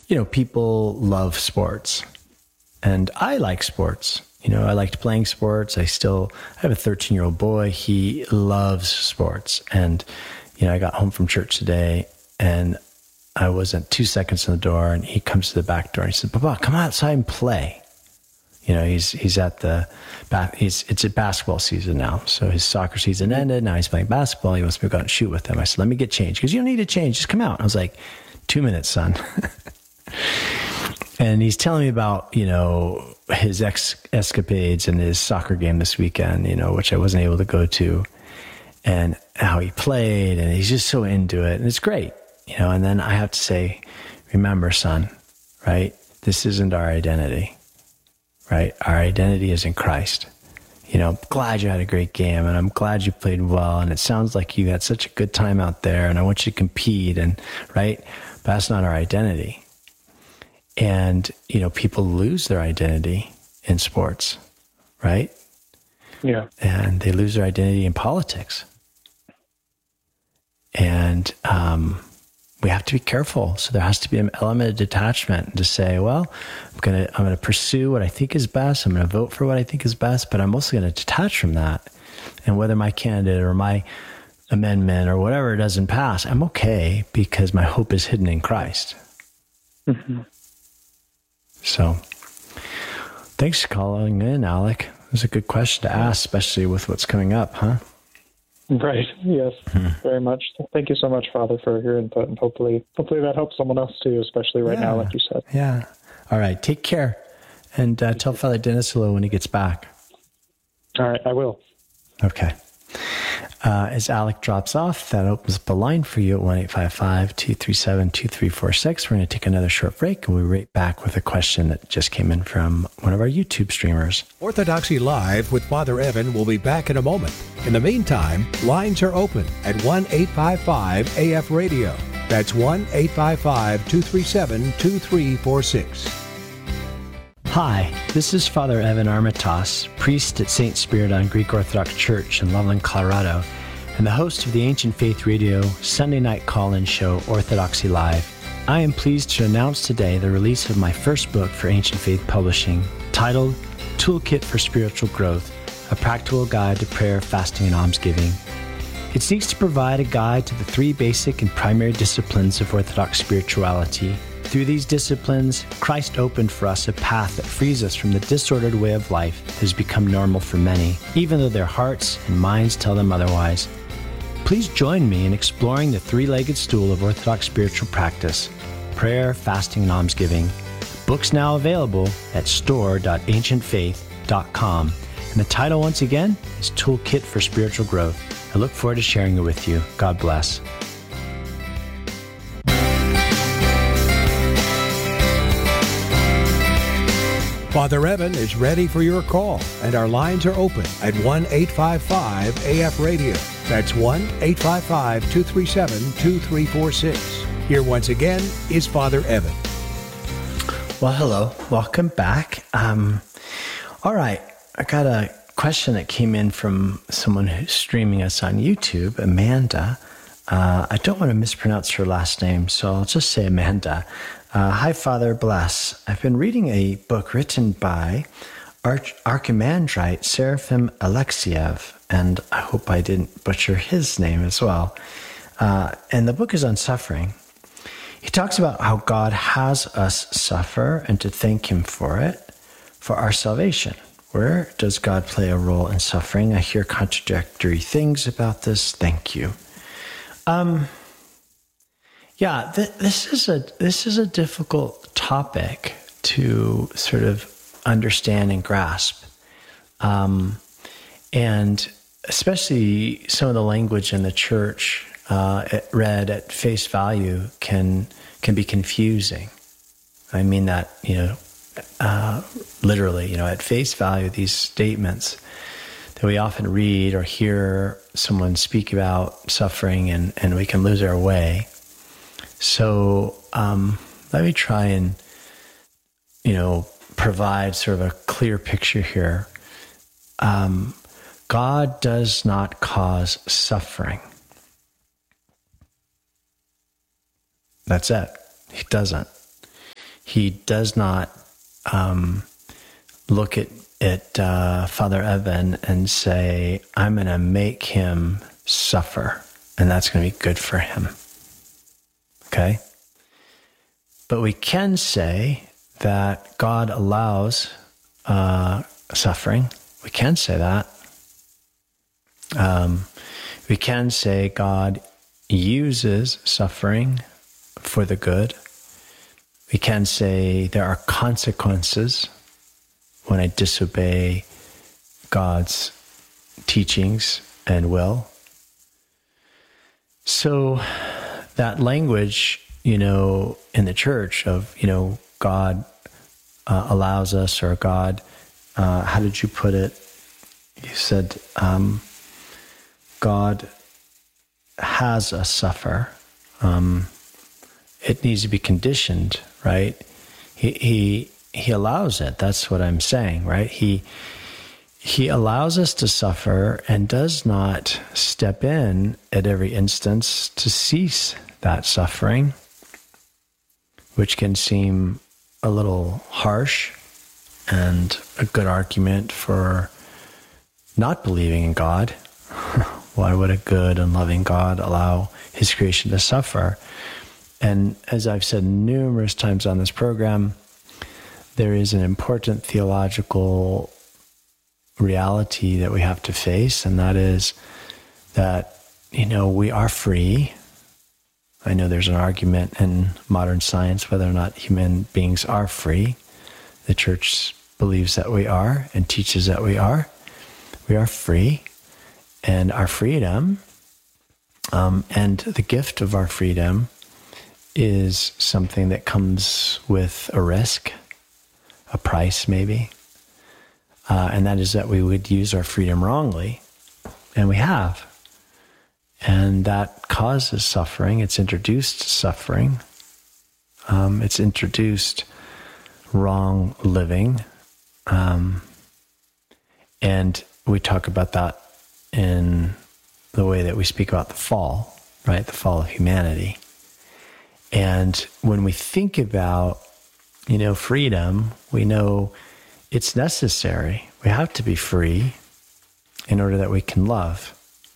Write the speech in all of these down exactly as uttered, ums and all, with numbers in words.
you know, people love sports, and I like sports. You know, I liked playing sports. I still I have a thirteen-year-old boy. He loves sports. And, you know, I got home from church today, and I wasn't two seconds in the door, and he comes to the back door and he said, "Papa, come outside and play." You know, he's he's at the he's it's a basketball season now. So his soccer season ended. Now he's playing basketball. He wants me to go out and shoot with him. I said, "Let me get changed." Because you don't need to change. Just come out. I was like, two minutes, son. And he's telling me about, you know, his ex escapades and his soccer game this weekend, you know, which I wasn't able to go to, and how he played, and he's just so into it, and it's great, you know. And then I have to say, remember, son, right? This isn't our identity, right? Our identity is in Christ. You know, I'm glad you had a great game, and I'm glad you played well, and it sounds like you had such a good time out there, and I want you to compete, and right? But that's not our identity. And, you know, people lose their identity in sports, right? Yeah. And they lose their identity in politics. And um, we have to be careful. So there has to be an element of detachment to say, well, I'm going to I'm going to pursue what I think is best. I'm going to vote for what I think is best, but I'm also going to detach from that. And whether my candidate or my amendment or whatever doesn't pass, I'm okay, because my hope is hidden in Christ. Mm-hmm. So thanks for calling in, Alec. It was a good question to ask, especially with what's coming up, huh? Right. Yes, hmm. very much. Thank you so much, Father, for your input, and hopefully hopefully that helps someone else too, especially right yeah. now, like you said. Yeah. All right. Take care. And uh, tell Father Dennis hello when he gets back. All right. I will. Okay. Uh, as Alec drops off, that opens up a line for you at one eight five five, two three seven, two three four six. We're going to take another short break, and we'll be right back with a question that just came in from one of our YouTube streamers. Orthodoxy Live with Father Evan will be back in a moment. In the meantime, lines are open at one eight five five A F radio. That's one eight five five, two three seven, two three four six. Hi, this is Father Evan Armitage, priest at Saint Spiridon Greek Orthodox Church in Loveland, Colorado, and the host of the Ancient Faith Radio Sunday night call-in show, Orthodoxy Live. I am pleased to announce today the release of my first book for Ancient Faith Publishing, titled Toolkit for Spiritual Growth, a practical guide to prayer, fasting, and almsgiving. It seeks to provide a guide to the three basic and primary disciplines of Orthodox spirituality. Through these disciplines, Christ opened for us a path that frees us from the disordered way of life that has become normal for many, even though their hearts and minds tell them otherwise. Please join me in exploring the three-legged stool of Orthodox spiritual practice: prayer, fasting, and almsgiving. Books now available at store dot ancient faith dot com. And the title, once again, is Toolkit for Spiritual Growth. I look forward to sharing it with you. God bless. Father Evan is ready for your call, and our lines are open at one eight five five A F radio. That's one eight five five, two three seven, two three four six. Here once again is Father Evan. Well, hello. Welcome back. Um, all right. I got a question that came in from someone who's streaming us on YouTube, Amanda. Uh, I don't want to mispronounce her last name, so I'll just say Amanda. Uh, Hi, Father, bless. I've been reading a book written by Arch- Archimandrite Seraphim Alexiev, and I hope I didn't butcher his name as well. Uh, and the book is on suffering. He talks about how God has us suffer and to thank him for it, for our salvation. Where does God play a role in suffering? I hear contradictory things about this. Thank you. Um... Yeah, th- this is a this is a difficult topic to sort of understand and grasp, um, and especially some of the language in the church uh, read at face value can can be confusing. I mean that you know uh, literally, you know, at face value, these statements that we often read or hear someone speak about suffering, and, and we can lose our way. So um, let me try and, you know, provide sort of a clear picture here. Um, God does not cause suffering. That's it. He doesn't. he does not um, look at, at uh, Father Evan and say, I'm going to make him suffer, and that's going to be good for him. Okay? But we can say that God allows uh, suffering. We can say that. Um, we can say God uses suffering for the good. We can say there are consequences when I disobey God's teachings and will. So that language, you know, in the church of, you know, God uh, allows us, or God, uh, how did you put it? You said, um, God has us suffer. Um, it needs to be conditioned, right? He, he, he allows it. That's what I'm saying, right? He, he allows us to suffer and does not step in at every instance to cease that suffering, which can seem a little harsh and a good argument for not believing in God. Why would a good and loving God allow his creation to suffer? And as I've said numerous times on this program, there is an important theological reality that we have to face, and that is that, you know, we are free. I know there's an argument in modern science whether or not human beings are free. The church believes that we are and teaches that we are. We are free. And our freedom, um, and the gift of our freedom, is something that comes with a risk, a price maybe. Uh, and that is that we would use our freedom wrongly. And we have. And that causes suffering. It's introduced suffering. Um, it's introduced wrong living. Um, and we talk about that in the way that we speak about the fall, right? The fall of humanity. And when we think about, you know, freedom, we know it's necessary. We have to be free in order that we can love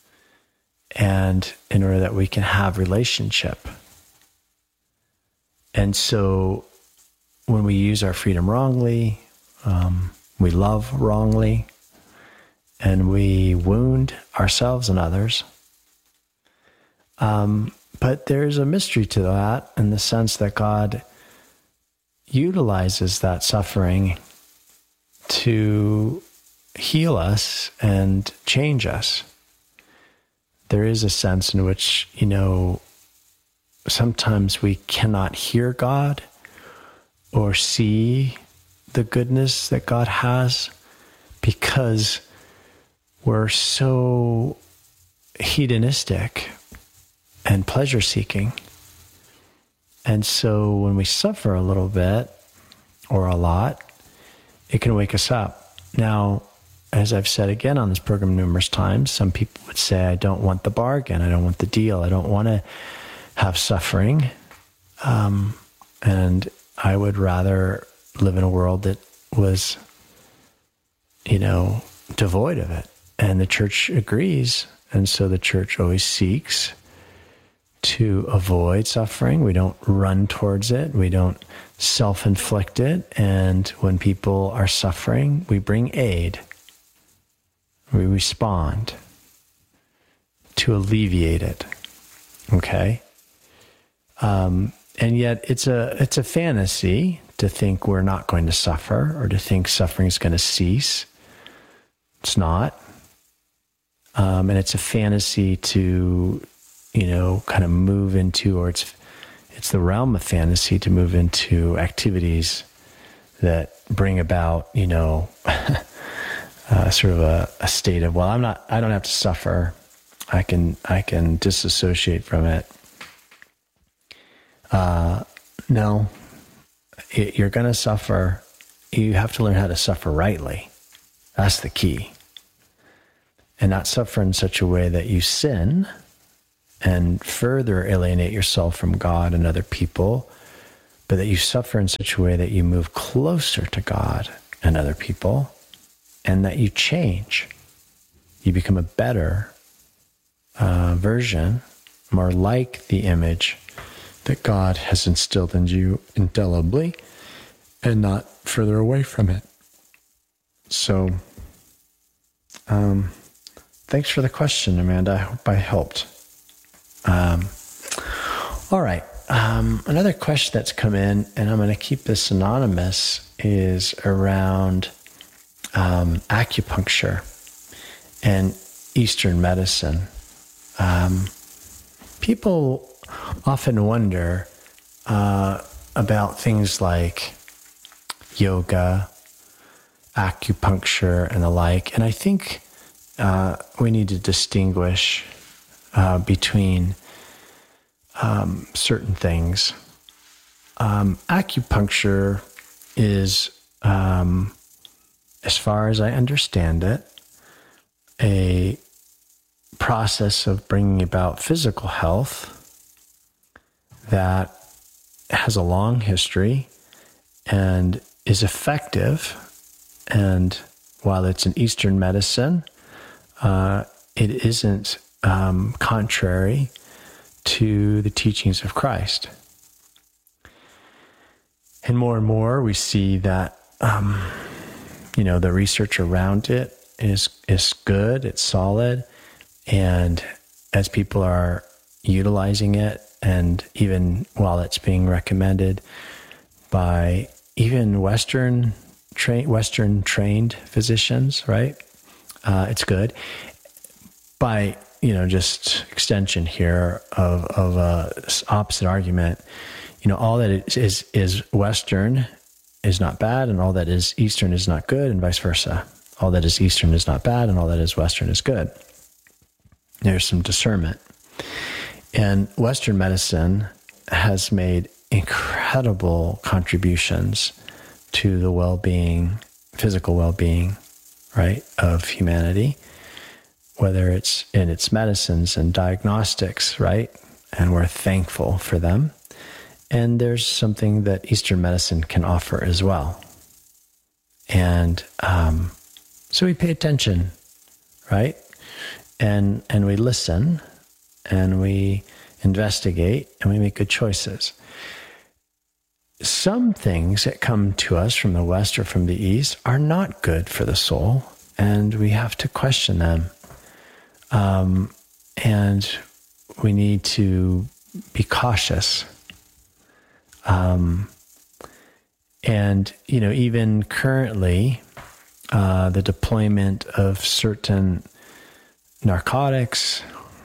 and in order that we can have relationship. And so when we use our freedom wrongly, um, we love wrongly, and we wound ourselves and others. Um, but there's a mystery to that in the sense that God utilizes that suffering to heal us and change us. There is a sense in which, you know, sometimes we cannot hear God or see the goodness that God has because we're so hedonistic and pleasure-seeking. And so when we suffer a little bit or a lot, it can wake us up. Now, as I've said again on this program numerous times, some people would say, I don't want the bargain. I don't want the deal. I don't want to have suffering. Um, and I would rather live in a world that was, you know, devoid of it. And the church agrees. And so the church always seeks to avoid suffering. We don't run towards it. We don't self-inflict it. And when people are suffering, we bring aid. We respond to alleviate it. Okay? Um, and yet it's a it's a fantasy to think we're not going to suffer or to think suffering is going to cease. It's not. Um, and it's a fantasy to, you know, kind of move into, or it's it's the realm of fantasy to move into activities that bring about, you know, uh, sort of a, a state of, well, I'm not, I don't have to suffer. I can, I can disassociate from it. Uh, no, it, you're going to suffer. You have to learn how to suffer rightly. That's the key. And not suffer in such a way that you sin and further alienate yourself from God and other people, but that you suffer in such a way that you move closer to God and other people, and that you change. You become a better uh, version, more like the image that God has instilled in you indelibly, and not further away from it. So, um, thanks for the question, Amanda. I hope I helped. Um, all right. Um, another question that's come in, and I'm going to keep this anonymous, is around um, acupuncture and Eastern medicine. Um, people often wonder uh, about things like yoga, acupuncture, and the like. And I think uh, we need to distinguish uh, between Um, certain things. Um, acupuncture is, um, as far as I understand it, a process of bringing about physical health that has a long history and is effective. And while it's an Eastern medicine, uh, it isn't um, contrary to the teachings of Christ. And more and more we see that, um, you know, the research around it is, is good, it's solid. And as people are utilizing it, and even while it's being recommended by even Western, tra- Western trained physicians, right? Uh, it's good. By you know, just extension here of, of a opposite argument, you know, all that is, is, is Western is not bad, and all that is Eastern is not good, and vice versa. All that is Eastern is not bad, and all that is Western is good. There's some discernment. And Western medicine has made incredible contributions to the well-being, physical well-being, right, of humanity, whether it's in its medicines and diagnostics, right? And we're thankful for them. And there's something that Eastern medicine can offer as well. And um, so we pay attention, right? And and we listen, and we investigate, and we make good choices. Some things that come to us from the West or from the East are not good for the soul, and we have to question them. Um, and we need to be cautious. Um, and, you know, even currently, uh, the deployment of certain narcotics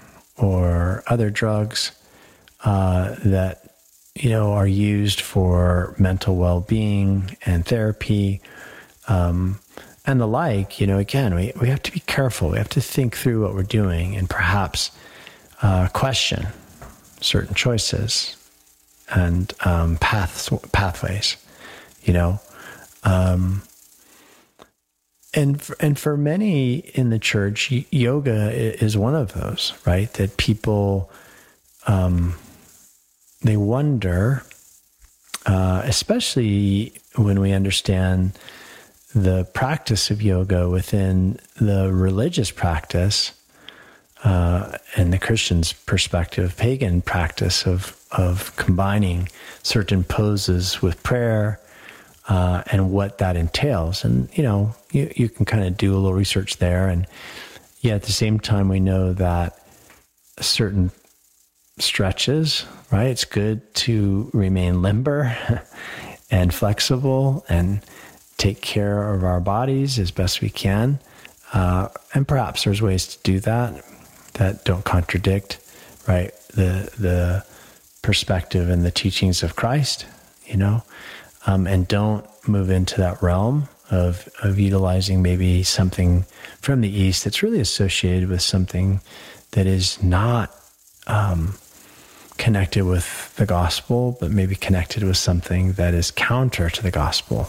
or other drugs, uh, that, you know, are used for mental well-being and therapy, um, and the like, you know, again, we, we have to be careful. We have to think through what we're doing, and perhaps uh, question certain choices and um, paths, pathways, you know. Um, and, for, and for many in the church, yoga is one of those, right? That people, um, they wonder, uh, especially when we understand the practice of yoga within the religious practice, uh, and the Christian's perspective, pagan practice of, of combining certain poses with prayer, uh, and what that entails. And, you know, you, you can kind of do a little research there. And yet at the same time, we know that certain stretches, right? It's good to remain limber and flexible and take care of our bodies as best we can. Uh, and perhaps there's ways to do that that don't contradict, right, the the perspective and the teachings of Christ, you know, um, and don't move into that realm of, of utilizing maybe something from the East that's really associated with something that is not um, connected with the gospel, but maybe connected with something that is counter to the gospel.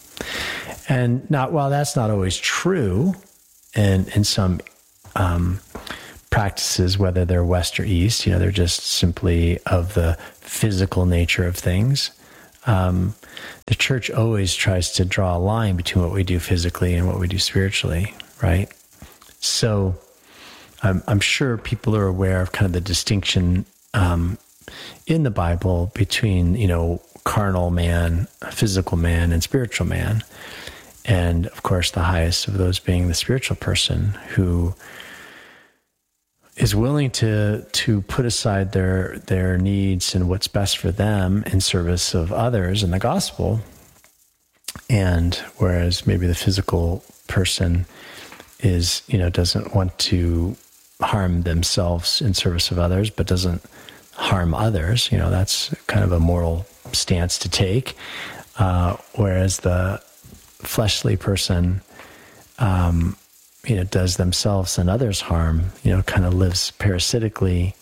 And not, while that's not always true in, in some um, practices, whether they're West or East, you know, they're just simply of the physical nature of things. Um, the church always tries to draw a line between what we do physically and what we do spiritually, right? So I'm, I'm sure people are aware of kind of the distinction um, in the Bible between, you know, carnal man, physical man, and spiritual man. And of course, the highest of those being the spiritual person who is willing to to put aside their their needs and what's best for them in service of others in the gospel. And whereas maybe the physical person is, you know, doesn't want to harm themselves in service of others, but doesn't harm others, you know, that's kind of a moral stance to take. Uh, whereas the fleshly person, um, you know, does themselves and others harm, you know, kind of lives parasitically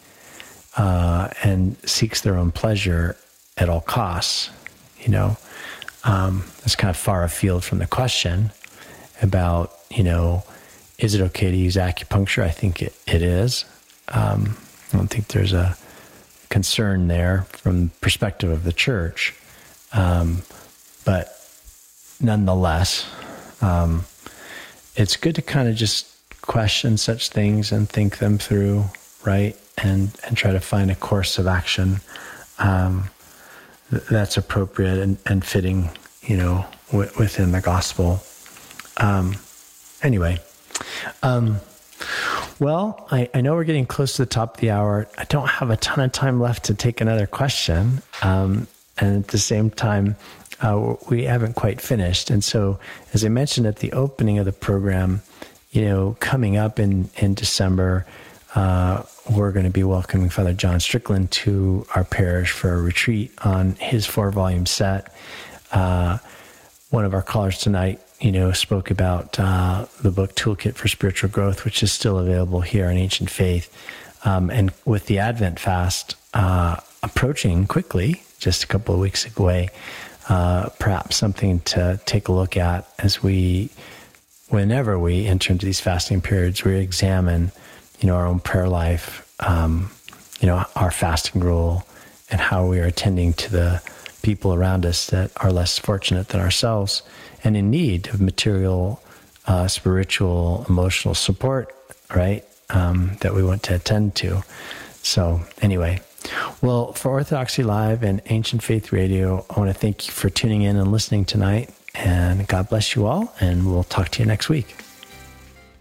uh, and seeks their own pleasure at all costs, you know. Um, it's kind of far afield from the question about, you know, is it okay to use acupuncture? I think it, it is. Um, I don't think there's a concern there from the perspective of the church. Um, but nonetheless, um, it's good to kind of just question such things and think them through, right? And, and try to find a course of action um, th- that's appropriate and, and fitting, you know, w- within the gospel. Um, anyway, um, well, I, I know we're getting close to the top of the hour. I don't have a ton of time left to take another question. Um, and at the same time, uh, we haven't quite finished. And so, as I mentioned at the opening of the program, you know, coming up in, in December, uh, we're going to be welcoming Father John Strickland to our parish for a retreat on his four-volume set. Uh, one of our callers tonight, you know, spoke about uh, the book Toolkit for Spiritual Growth, which is still available here on Ancient Faith. Um, and with the Advent Fast uh, approaching quickly, just a couple of weeks away, uh, perhaps something to take a look at as we, whenever we enter into these fasting periods, we examine, you know, our own prayer life, um, you know, our fasting rule, and how we are attending to the people around us that are less fortunate than ourselves and in need of material, uh, spiritual, emotional support, right, um, that we want to attend to. So anyway, well, for Orthodoxy Live and Ancient Faith Radio, I want to thank you for tuning in and listening tonight, and God bless you all, and we'll talk to you next week.